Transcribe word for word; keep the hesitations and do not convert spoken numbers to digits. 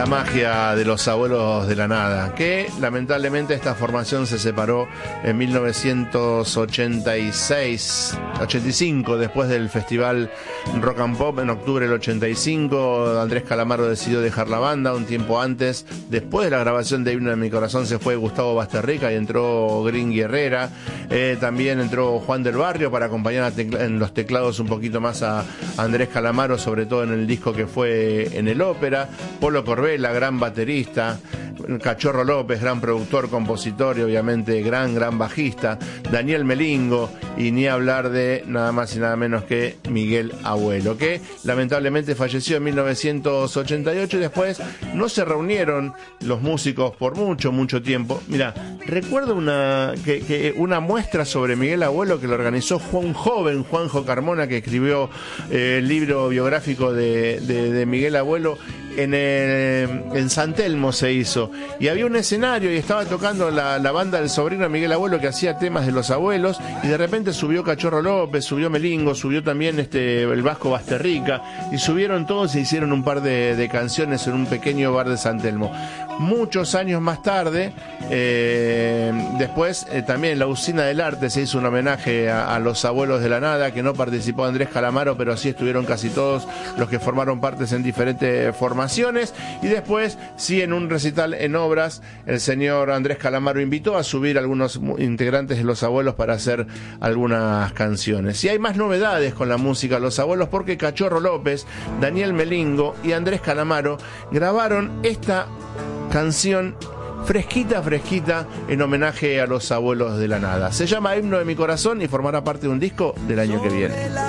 La magia de los abuelos de la nada, que lamentablemente esta formación se separó en mil novecientos ochenta y seis, ochenta y cinco, después del festival Rock and Pop en octubre del ochenta y cinco. Andrés Calamaro decidió dejar la banda un tiempo antes. Después de la grabación de Himno de mi Corazón se fue Gustavo Basterrica y entró Gringy Herrera. Eh, también entró Juan del Barrio para acompañar a tecla- en los teclados un poquito más a Andrés Calamaro, sobre todo en el disco que fue en el Ópera. Polo Corbella, gran baterista. Cachorro López, gran productor, compositor y obviamente gran, gran bajista. Daniel Melingo, y ni hablar de nada más y nada menos que Miguel Abuelo, que lamentablemente falleció en mil novecientos ochenta y ocho y después no se reunieron los músicos por mucho, mucho tiempo. Mira, recuerdo una, que, que una muestra sobre Miguel Abuelo que lo organizó un joven, Juanjo Carmona, que escribió eh, el libro biográfico de, de, de Miguel Abuelo. En, el, en San Telmo se hizo, y había un escenario y estaba tocando la, la banda del sobrino de Miguel Abuelo, que hacía temas de los abuelos, y de repente subió Cachorro López, subió Melingo, subió también este el Vasco Basterrica, y subieron todos e hicieron un par de, de canciones en un pequeño bar de San Telmo. Muchos años más tarde, eh, después eh, también en la Usina del Arte se hizo un homenaje a, a los abuelos de la nada, que no participó Andrés Calamaro, pero sí estuvieron casi todos los que formaron partes en diferentes formaciones. Y después, sí, en un recital en Obras, el señor Andrés Calamaro invitó a subir a algunos integrantes de Los Abuelos para hacer algunas canciones. Y hay más novedades con la música de Los Abuelos, porque Cachorro López, Daniel Melingo y Andrés Calamaro grabaron esta canción fresquita, fresquita, en homenaje a los abuelos de la nada. Se llama Himno de mi Corazón y formará parte de un disco del año que viene.